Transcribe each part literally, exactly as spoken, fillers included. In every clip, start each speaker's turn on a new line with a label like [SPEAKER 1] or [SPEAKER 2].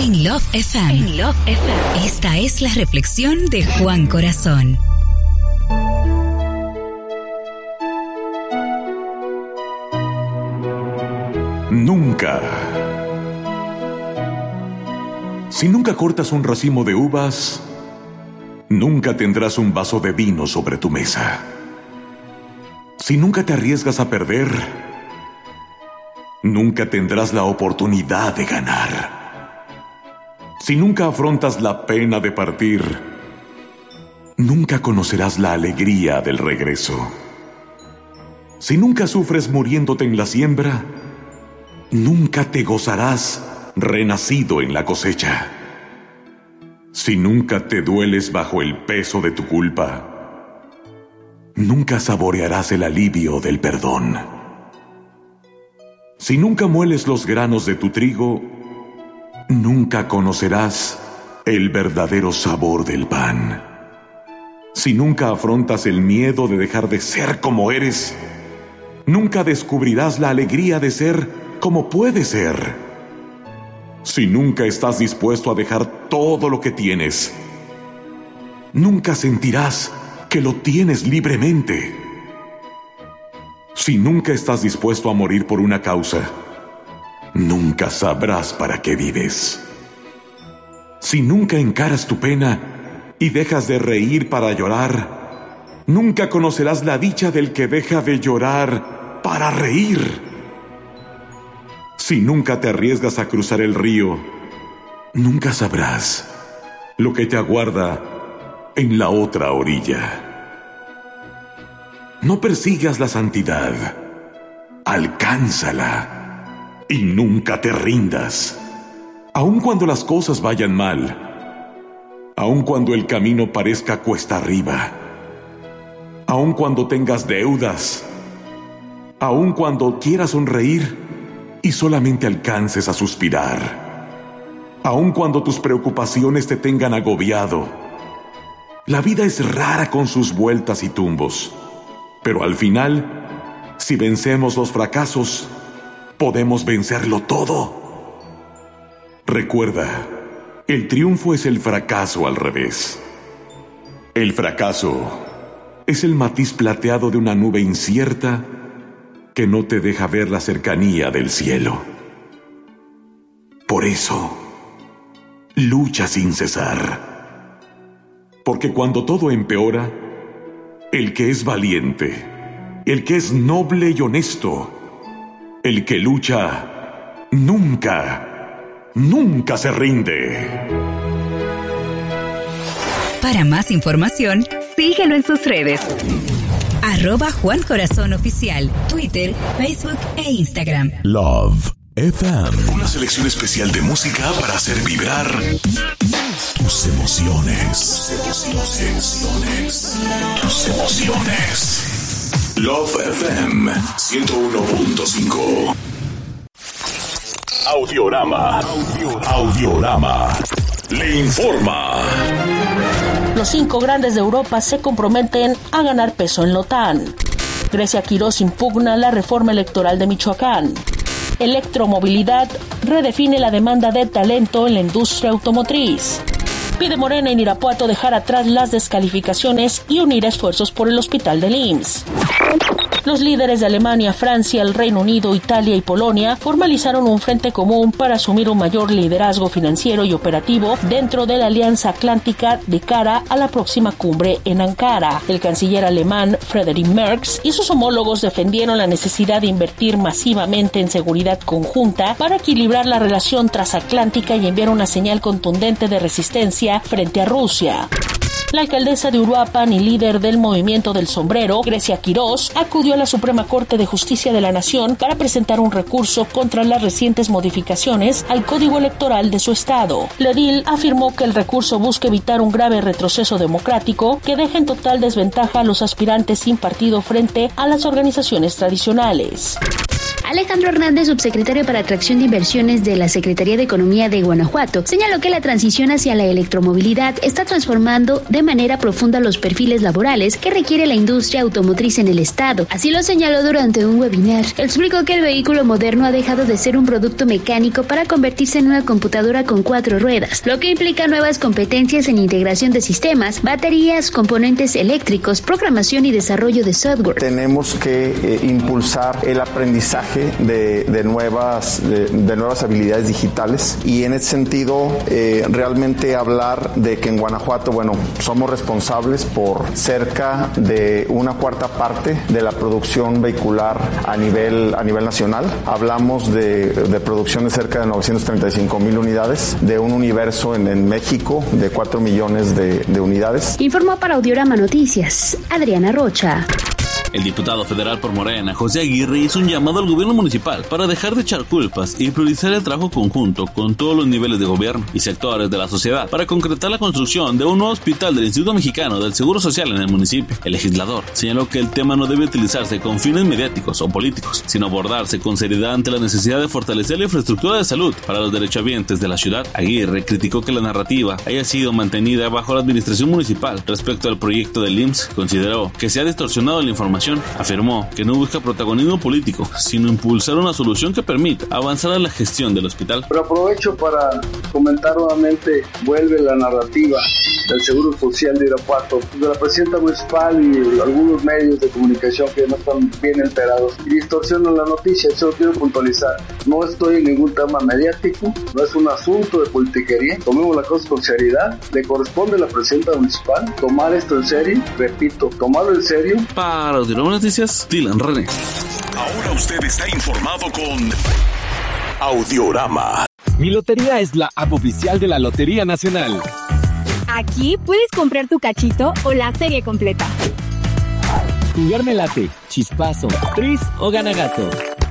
[SPEAKER 1] En Love F M. En Love F M. Esta es la reflexión de Juan Corazón.
[SPEAKER 2] Nunca. Si nunca cortas un racimo de uvas, nunca tendrás un vaso de vino sobre tu mesa. Si nunca te arriesgas a perder, nunca tendrás la oportunidad de ganar. Si nunca afrontas la pena de partir, nunca conocerás la alegría del regreso. Si nunca sufres muriéndote en la siembra, nunca te gozarás renacido en la cosecha. Si nunca te dueles bajo el peso de tu culpa, nunca saborearás el alivio del perdón. Si nunca mueles los granos de tu trigo, nunca conocerás el verdadero sabor del pan. Si nunca afrontas el miedo de dejar de ser como eres, nunca descubrirás la alegría de ser como puedes ser. Si nunca estás dispuesto a dejar todo lo que tienes, nunca sentirás que lo tienes libremente. Si nunca estás dispuesto a morir por una causa, nunca sabrás para qué vives. Si nunca encaras tu pena y dejas de reír para llorar, nunca conocerás la dicha del que deja de llorar para reír. Si nunca te arriesgas a cruzar el río, nunca sabrás lo que te aguarda en la otra orilla. No persigas la santidad, alcánzala y nunca te rindas. Aun cuando las cosas vayan mal, aun cuando el camino parezca cuesta arriba, aun cuando tengas deudas, aun cuando quieras sonreír y solamente alcances a suspirar, aun cuando tus preocupaciones te tengan agobiado. La vida es rara con sus vueltas y tumbos, pero al final, si vencemos los fracasos, podemos vencerlo todo. Recuerda, el triunfo es el fracaso al revés. El fracaso es el matiz plateado de una nube incierta que no te deja ver la cercanía del cielo. Por eso, lucha sin cesar. Porque cuando todo empeora, el que es valiente, el que es noble y honesto, el que lucha, nunca, nunca se rinde.
[SPEAKER 1] Para más información, síguelo en sus redes. Arroba Juan Corazón Oficial, Twitter, Facebook e Instagram.
[SPEAKER 3] Love F M.
[SPEAKER 4] Una selección especial de música para hacer vibrar tus emociones. Tus emociones. Tus emociones. Love F M ciento uno punto cinco. Audiorama. Audiorama. Le informa.
[SPEAKER 5] Los cinco grandes de Europa se comprometen a ganar peso en la OTAN. Grecia Quirós impugna la reforma electoral de Michoacán. Electromovilidad redefine la demanda de talento en la industria automotriz. Pide Morena en Irapuato dejar atrás las descalificaciones y unir esfuerzos por el hospital del I M S S. Los líderes de Alemania, Francia, el Reino Unido, Italia y Polonia formalizaron un frente común para asumir un mayor liderazgo financiero y operativo dentro de la Alianza Atlántica de cara a la próxima cumbre en Ankara. El canciller alemán Friedrich Merz y sus homólogos defendieron la necesidad de invertir masivamente en seguridad conjunta para equilibrar la relación transatlántica y enviar una señal contundente de resistencia frente a Rusia. La alcaldesa de Uruapan y líder del Movimiento del Sombrero, Grecia Quirós, acudió a la Suprema Corte de Justicia de la Nación para presentar un recurso contra las recientes modificaciones al Código Electoral de su estado. La edil afirmó que el recurso busca evitar un grave retroceso democrático que deja en total desventaja a los aspirantes sin partido frente a las organizaciones tradicionales.
[SPEAKER 6] Alejandro Hernández, subsecretario para Atracción de Inversiones de la Secretaría de Economía de Guanajuato, señaló que la transición hacia la electromovilidad está transformando de manera profunda los perfiles laborales que requiere la industria automotriz en el estado. Así lo señaló durante un webinar. Explicó que el vehículo moderno ha dejado de ser un producto mecánico para convertirse en una computadora con cuatro ruedas, lo que implica nuevas competencias en integración de sistemas, baterías, componentes eléctricos, programación y desarrollo de software.
[SPEAKER 7] Tenemos que eh, impulsar el aprendizaje de, de, nuevas, de, de nuevas habilidades digitales y en ese sentido eh, realmente hablar de que en Guanajuato, bueno, somos responsables por cerca de una cuarta parte de la producción vehicular a nivel, a nivel nacional. Hablamos de, de producción de cerca de novecientas treinta y cinco mil unidades, de un universo en, en México de cuatro millones de, de unidades.
[SPEAKER 6] Informó para Audiorama Noticias, Adriana Rocha.
[SPEAKER 8] El diputado federal por Morena, José Aguirre, hizo un llamado al gobierno municipal para dejar de echar culpas y priorizar el trabajo conjunto con todos los niveles de gobierno y sectores de la sociedad para concretar la construcción de un nuevo hospital del Instituto Mexicano del Seguro Social en el municipio. El legislador señaló que el tema no debe utilizarse con fines mediáticos o políticos, sino abordarse con seriedad ante la necesidad de fortalecer la infraestructura de salud para los derechohabientes de la ciudad. Aguirre criticó que la narrativa haya sido mantenida bajo la administración municipal respecto al proyecto del I M S S. Consideró que se ha distorsionado la información. Afirmó que no busca protagonismo político, sino impulsar una solución que permita avanzar a la gestión del hospital.
[SPEAKER 9] Pero aprovecho para comentar nuevamente, vuelve la narrativa del Seguro Social de Irapuato, de la presidenta municipal y algunos medios de comunicación que no están bien enterados y distorsionan la noticia. Eso lo quiero puntualizar. No estoy en ningún tema mediático, no es un asunto de politiquería. Tomemos la cosa con seriedad. Le corresponde a la presidenta municipal tomar esto en serio. Repito, tomarlo en serio.
[SPEAKER 8] Para Audiorama Noticias, Dylan René.
[SPEAKER 4] Ahora usted está informado con Audiorama.
[SPEAKER 10] Mi Lotería es la app oficial de la Lotería Nacional.
[SPEAKER 11] Aquí puedes comprar tu cachito o la serie completa.
[SPEAKER 10] Jugar me late, chispazo, tris o ganagato.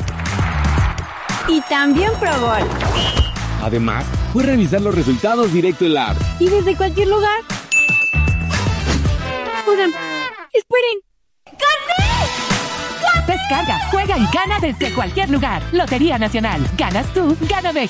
[SPEAKER 11] Y también Pro Bol.
[SPEAKER 10] Además, puedes revisar los resultados directo en la app.
[SPEAKER 11] Y desde cualquier lugar. Oigan, esperen. ¡Gané!
[SPEAKER 12] Descarga, juega y gana desde cualquier lugar. Lotería Nacional. Ganas tú, gana México.